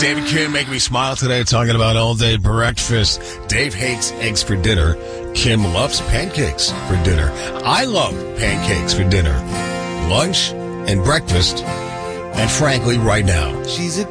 Dave and Kim making me smile today, talking about all-day breakfast. Dave hates eggs for dinner. Kim loves pancakes for dinner. I love pancakes for dinner, lunch, and breakfast. And frankly, right now. She's a